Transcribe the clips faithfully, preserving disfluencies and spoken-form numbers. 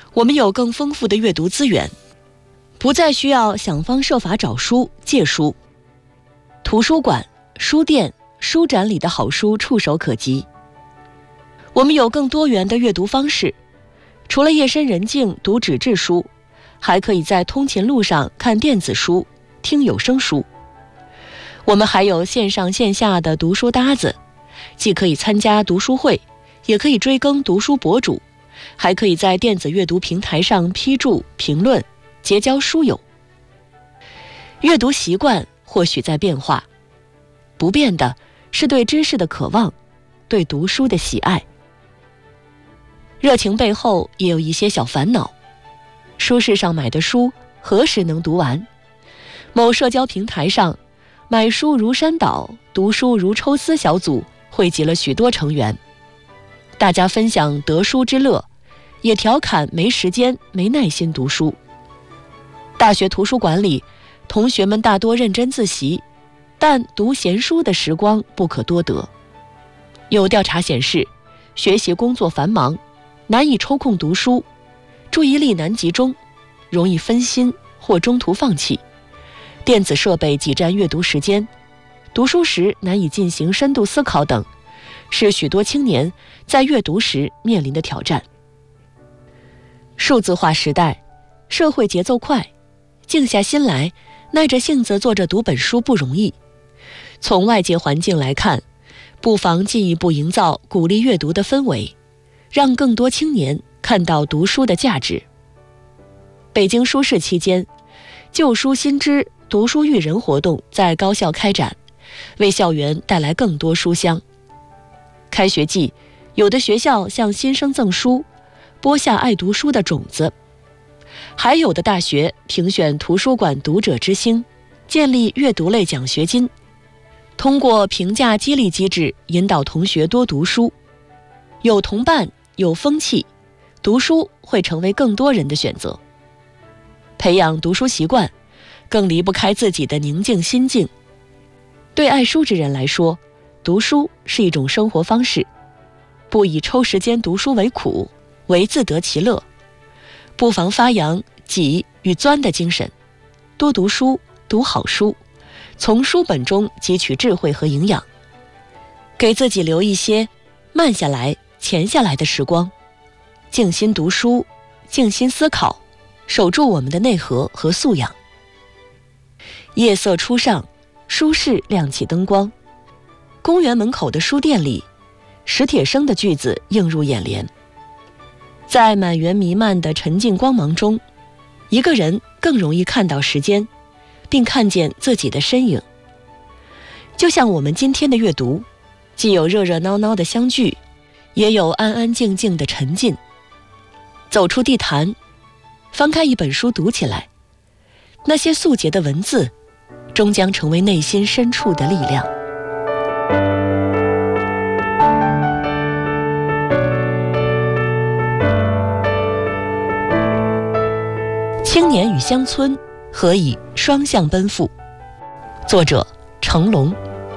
我们有更丰富的阅读资源，不再需要想方设法找书、借书。图书馆、书店、书展里的好书触手可及。我们有更多元的阅读方式，除了夜深人静读纸质书，还可以在通勤路上看电子书、听有声书。我们还有线上线下的读书搭子，既可以参加读书会，也可以追更读书博主，还可以在电子阅读平台上批注、评论，结交书友。阅读习惯或许在变化，不变的是对知识的渴望，对读书的喜爱。热情背后也有一些小烦恼，书市上买的书何时能读完？某社交平台上，买书如山倒，读书如抽丝小组汇集了许多成员，大家分享得书之乐，也调侃没时间、没耐心读书。大学图书馆里，同学们大多认真自习，但读闲书的时光不可多得。有调查显示，学习工作繁忙，难以抽空读书，注意力难集中，容易分心或中途放弃，电子设备挤占阅读时间，读书时难以进行深度思考等，是许多青年在阅读时面临的挑战。数字化时代，社会节奏快，静下心来，耐着性子坐着读本书不容易。从外界环境来看，不妨进一步营造鼓励阅读的氛围，让更多青年看到读书的价值。北京书市期间，旧书新知、读书育人活动在高校开展，为校园带来更多书香。开学季，有的学校向新生赠书，播下爱读书的种子；还有的大学评选图书馆读者之星，建立阅读类奖学金，通过评价激励机制引导同学多读书。有同伴，有风气，读书会成为更多人的选择。培养读书习惯，更离不开自己的宁静心境。对爱书之人来说，读书是一种生活方式，不以抽时间读书为苦，为自得其乐，不妨发扬挤与钻的精神，多读书，读好书，从书本中汲取智慧和营养，给自己留一些慢下来、潜下来的时光，静心读书，静心思考，守住我们的内核和素养。夜色初上，书市亮起灯光，公园门口的书店里，史铁生的句子映入眼帘。在满园弥漫的沉静光芒中，一个人更容易看到时间，并看见自己的身影。就像我们今天的阅读，既有热热闹闹的相聚，也有安安静静的沉浸。走出地坛，翻开一本书读起来，那些素洁的文字终将成为内心深处的力量。青年与乡村何以双向奔赴？作者成龙。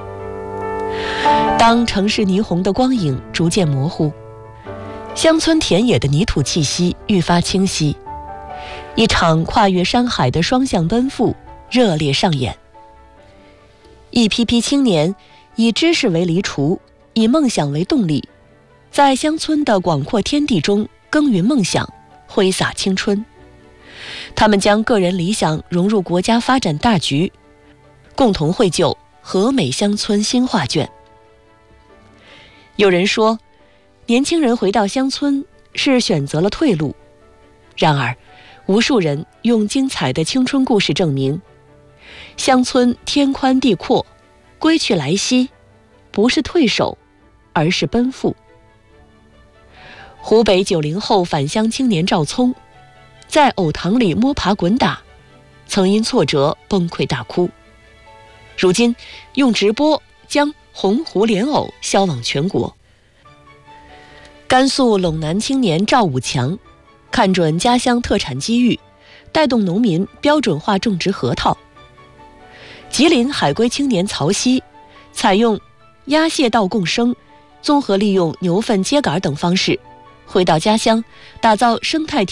当城市霓虹的光影逐渐模糊，乡村田野的泥土气息愈发清晰，一场跨越山海的双向奔赴热烈上演。一批批青年以知识为犁锄，以梦想为动力，在乡村的广阔天地中耕耘梦想，挥洒青春。他们将个人理想融入国家发展大局，共同绘就和美乡村新画卷。有人说，年轻人回到乡村是选择了退路，然而无数人用精彩的青春故事证明，乡村天宽地阔，归去来兮，不是退守，而是奔赴。湖北九零后返乡青年赵聪，在藕塘里摸爬滚打，曾因挫折崩溃大哭，如今用直播将鸿鹄莲藕销往全国。甘肃陇南青年赵武强，看准家乡特产机遇，带动农民标准化种植核桃。吉林海归青年曹曦，采用鸭蟹稻共生，综合利用牛粪秸秆等方式，回到家乡打造生态